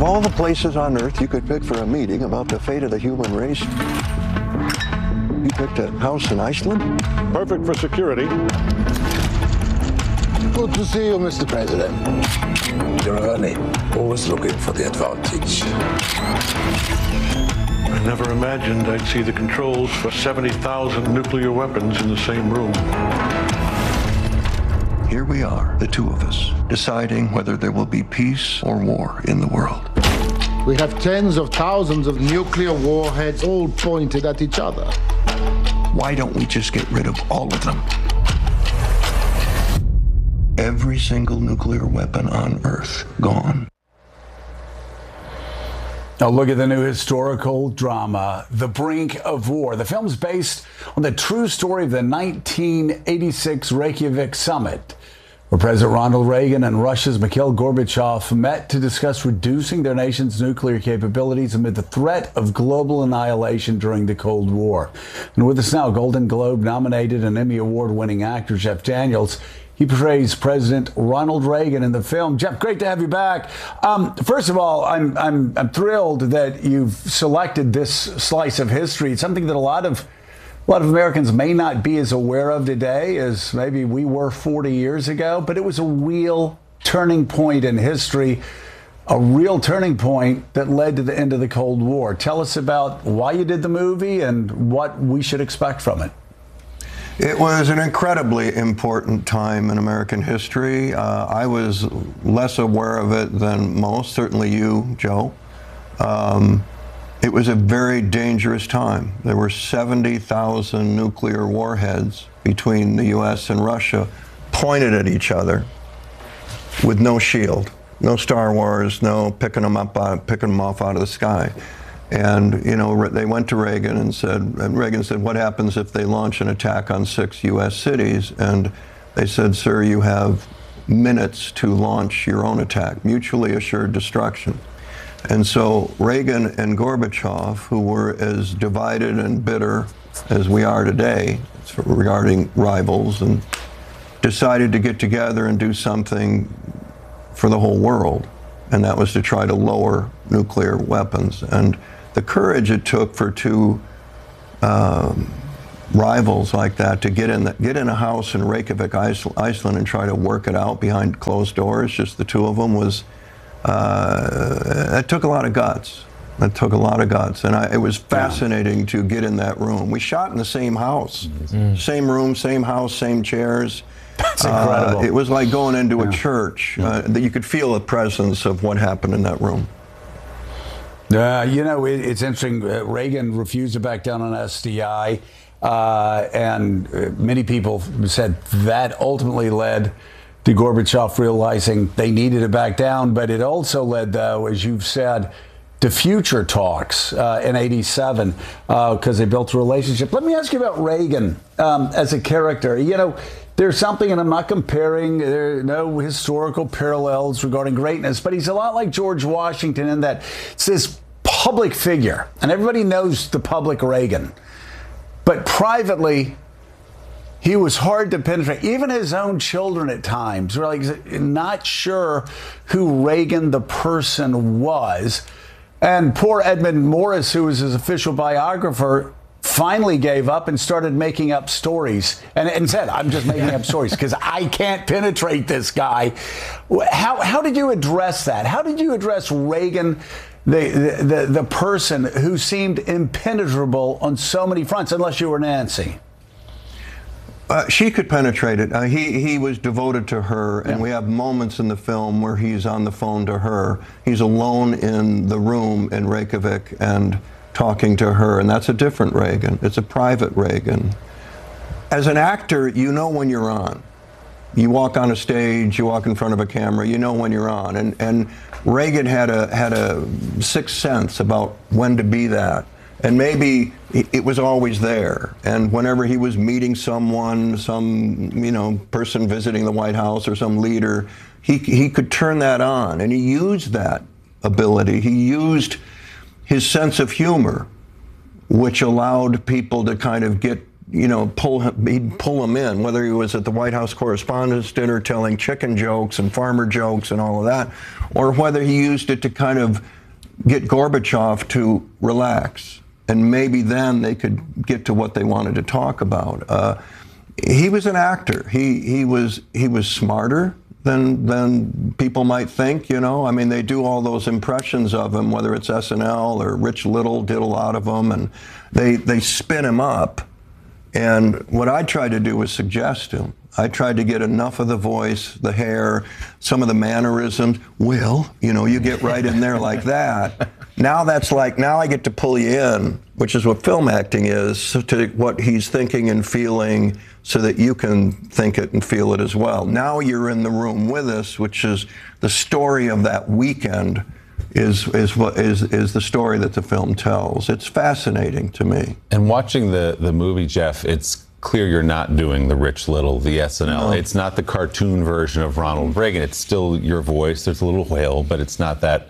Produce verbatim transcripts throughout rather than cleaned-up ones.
Of all the places on Earth you could pick for a meeting about the fate of the human race, you picked a house in Iceland? Perfect for security. Good to see you, Mister President. You're early. Always looking for the advantage. I never imagined I'd see the controls for seventy thousand nuclear weapons in the same room. Here we are, the two of us, deciding whether there will be peace or war in the world. We have tens of thousands of nuclear warheads all pointed at each other. Why don't we just get rid of all of them? Every single nuclear weapon on Earth gone. Now look at the new historical drama, The Brink of War. The film's based on the true story of the nineteen eighty-six Reykjavik summit, where President Ronald Reagan and Russia's Mikhail Gorbachev met to discuss reducing their nation's nuclear capabilities amid the threat of global annihilation during the Cold War. And with us now, Golden Globe nominated and Emmy Award-winning actor Jeff Daniels. He portrays President Ronald Reagan in the film. Jeff, great to have you back. Um, first of all, I'm, I'm, I'm thrilled that you've selected this slice of history. It's something that a lot of A lot of Americans may not be as aware of today as maybe we were forty years ago, but it was a real turning point in history, a real turning point that led to the end of the Cold War. Tell us about why you did the movie and what we should expect from it. It was an incredibly important time in American history. Uh, I was less aware of it than most, certainly you, Joe. Um, It was a very dangerous time. There were seventy thousand nuclear warheads between the U S and Russia pointed at each other with no shield, no Star Wars, no picking them up, uh, picking them off out of the sky. And, you know, they went to Reagan and said, and Reagan said, what happens if they launch an attack on six U S cities? And they said, sir, you have minutes to launch your own attack, mutually assured destruction. And so Reagan and Gorbachev, who were as divided and bitter as we are today regarding rivals, and decided to get together and do something for the whole world. And that was to try to lower nuclear weapons. And the courage it took for two um, rivals like that to get in, the, get in a house in Reykjavik, Iceland, and try to work it out behind closed doors, just the two of them, was Uh, it took a lot of guts. It took a lot of guts. And I, it was fascinating yeah. to get in that room. We shot in the same house, mm. same room, same house, same chairs. That's incredible. Uh, it was like going into yeah. a church. Yeah. Uh, that you could feel the presence of what happened in that room. Uh, you know, it, it's interesting. Uh, Reagan refused to back down on S D I. Uh, and uh, many people said that ultimately led to Gorbachev realizing they needed to back down. But it also led, though, as you've said, to future talks uh, in eighty-seven because uh, they built a relationship. Let me ask you about Reagan um, as a character. You know, there's something, and I'm not comparing, there are no historical parallels regarding greatness, but he's a lot like George Washington in that it's this public figure, and everybody knows the public Reagan. But privately, he was hard to penetrate. Even his own children at times were like not sure who Reagan the person was. And poor Edmund Morris, who was his official biographer, finally gave up and started making up stories and, and said, I'm just making up stories because I can't penetrate this guy. How, how did you address that? How did you address Reagan, the, the, the, the person who seemed impenetrable on so many fronts, unless you were Nancy? Uh, she could penetrate it. Uh, he he was devoted to her, and yeah. we have moments in the film where he's on the phone to her. He's alone in the room in Reykjavik and talking to her, and that's a different Reagan. It's a private Reagan. As an actor, you know when you're on. You walk on a stage, you walk in front of a camera, you know when you're on. And and Reagan had a had a sixth sense about when to be that. And maybe it was always there. And whenever he was meeting someone, some, you know, person visiting the White House or some leader, he, he could turn that on. And he used that ability. He used his sense of humor, which allowed people to kind of get you know, pull him, he'd pull him in, whether he was at the White House Correspondents' Dinner telling chicken jokes and farmer jokes and all of that, or whether he used it to kind of get Gorbachev to relax. And maybe then they could get to what they wanted to talk about. Uh, he was an actor. He he was he was smarter than than people might think. You know, I mean, they do all those impressions of him, whether it's S N L or Rich Little did a lot of them, and they they spin him up. And what I tried to do was suggest him. I tried to get enough of the voice, the hair, some of the mannerisms. Will, you know, you get right in there like that. Now that's like, now I get to pull you in, which is what film acting is, so to what he's thinking and feeling so that you can think it and feel it as well. Now you're in the room with us, which is the story of that weekend is is what is is the story that the film tells. It's fascinating to me. And watching the the movie, Jeff, it's clear you're not doing the Rich Little, the S N L. No. It's not the cartoon version of Ronald Reagan. It's still your voice. There's a little whale, but it's not that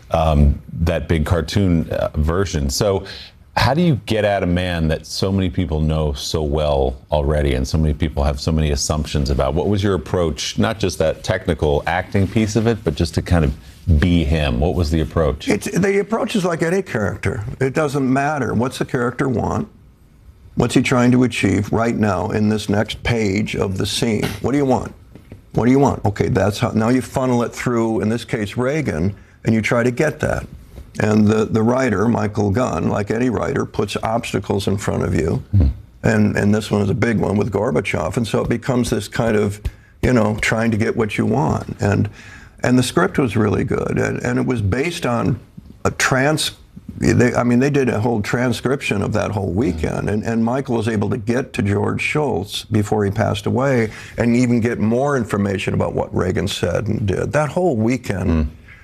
um, that big cartoon uh, version. So how do you get at a man that so many people know so well already and so many people have so many assumptions about? What was your approach, not just that technical acting piece of it, but just to kind of be him? What was the approach? It's, the approach is like any character. It doesn't matter. What's the character want? What's he trying to achieve right now in this next page of the scene? What do you want? What do you want? Okay, that's how, now you funnel it through, in this case, Reagan, and you try to get that. And the, the writer, Michael Gunn, like any writer, puts obstacles in front of you. Mm-hmm. And, and this one is a big one with Gorbachev. And so it becomes this kind of, you know, trying to get what you want. And and the script was really good. And, and it was based on a trans, they, I mean, they did a whole transcription of that whole weekend. And, and Michael was able to get to George Shultz before he passed away and even get more information about what Reagan said and did. That whole weekend mm.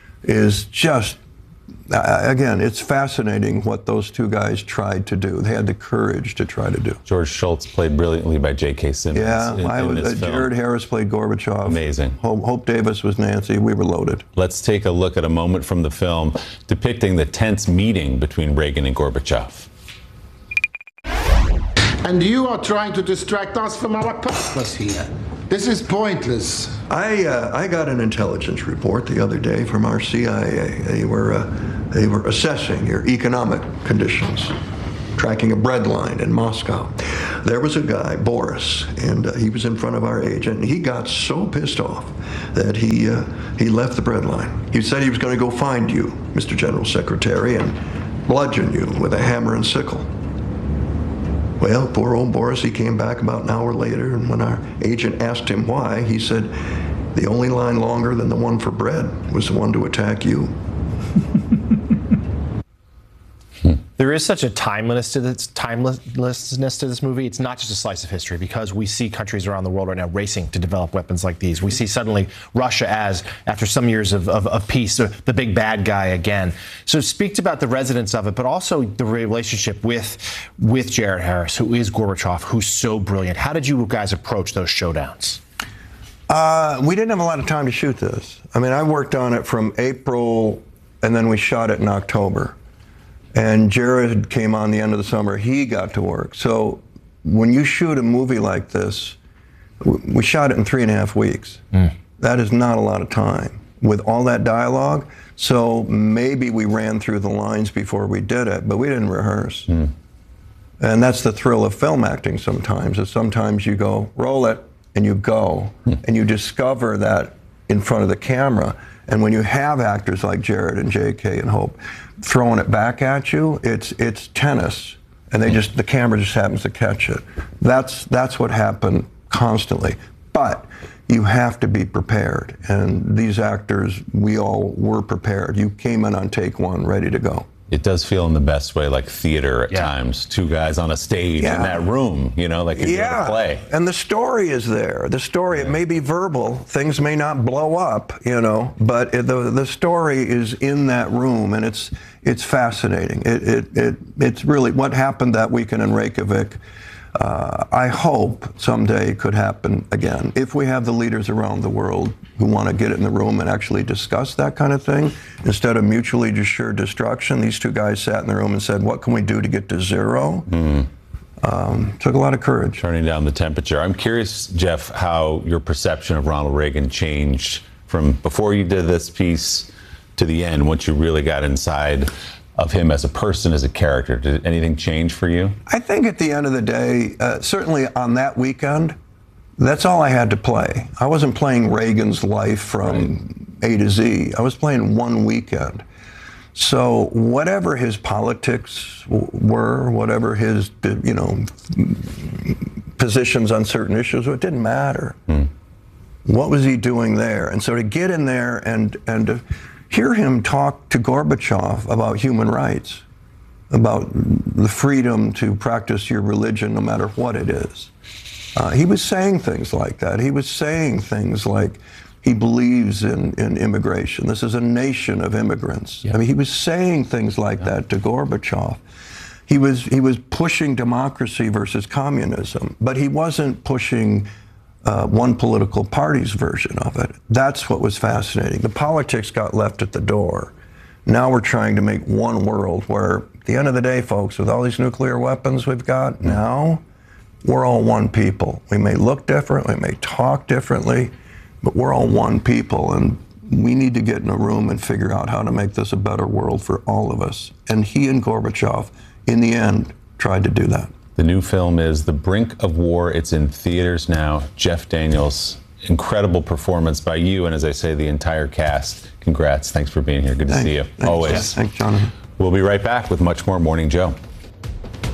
is just, Uh, again, it's fascinating what those two guys tried to do. They had the courage to try to do. George Shultz played brilliantly by J K. Simmons. Yeah, in, I was, in this uh, Jared Harris played Gorbachev. Amazing. Hope, Hope Davis was Nancy. We were loaded. Let's take a look at a moment from the film depicting the tense meeting between Reagan and Gorbachev. And you are trying to distract us from our purpose here. This is pointless. I uh, I got an intelligence report the other day from our C I A. They were uh, they were assessing your economic conditions, tracking a bread line in Moscow. There was a guy, Boris, and uh, he was in front of our agent. And he got so pissed off that he uh, he left the bread line. He said he was going to go find you, Mister General Secretary, and bludgeon you with a hammer and sickle. Well, poor old Boris, he came back about an hour later, and when our agent asked him why, he said, the only line longer than the one for bread was the one to attack you. There is such a timelessness to this, timelessness to this movie. It's not just a slice of history, because we see countries around the world right now racing to develop weapons like these. We see suddenly Russia as, after some years of, of, of peace, the, the big bad guy again. So speak about the resonance of it, but also the relationship with, with Jared Harris, who is Gorbachev, who's so brilliant. How did you guys approach those showdowns? Uh, we didn't have a lot of time to shoot this. I mean, I worked on it from April, and then we shot it in October. And Jared came on the end of the summer. He got to work. So when you shoot a movie like this, we shot it in three and a half weeks. Mm. That is not a lot of time with all that dialogue. So maybe we ran through the lines before we did it, but we didn't rehearse. Mm. And that's the thrill of film acting sometimes, is sometimes you go, roll it, and you go, mm. and you discover that in front of the camera. And when you have actors like Jared and J K and Hope throwing it back at you, it's it's tennis, and they just the camera just happens to catch it. That's that's what happened constantly. But you have to be prepared, and these actors, we all were prepared. You came in on take one, ready to go. It does feel in the best way like theater at yeah. times. Two guys on a stage yeah. in that room, you know, like you're yeah. a play. And the story is there. The story, yeah. it may be verbal. Things may not blow up, you know, but it, the the story is in that room, and it's it's fascinating. It it, it it's really what happened that weekend in Reykjavik. Uh, I hope someday it could happen again. If we have the leaders around the world who want to get in the room and actually discuss that kind of thing, instead of mutually assured destruction, these two guys sat in the room and said, what can we do to get to zero? Mm. Um, took a lot of courage. Turning down the temperature. I'm curious, Jeff, how your perception of Ronald Reagan changed from before you did this piece to the end, once you really got inside of him as a person, as a character. Did anything change for you? I think at the end of the day, uh, certainly on that weekend, that's all I had to play. I wasn't playing Reagan's life from right. A to Z. I was playing one weekend. So whatever his politics w- were, whatever his, you know, positions on certain issues, it didn't matter. Mm. What was he doing there? And so to get in there and, and to hear him talk to Gorbachev about human rights, about the freedom to practice your religion no matter what it is. Uh, he was saying things like that. He was saying things like, he believes in, in immigration. This is a nation of immigrants. Yeah. I mean, he was saying things like yeah. that to Gorbachev. He was, he was pushing democracy versus communism, but he wasn't pushing uh, one political party's version of it. That's what was fascinating. The politics got left at the door. Now we're trying to make one world where, at the end of the day, folks, with all these nuclear weapons we've got, mm-hmm. now we're all one people. We may look different, we may talk differently, but we're all one people, and we need to get in a room and figure out how to make this a better world for all of us. And he and Gorbachev, in the end, tried to do that. The new film is The Brink of War. It's in theaters now. Jeff Daniels, incredible performance by you, and as I say, the entire cast. Congrats. Thanks for being here. Good to Thanks. see you. Thanks. Always. Thanks, Jonathan. We'll be right back with much more Morning Joe.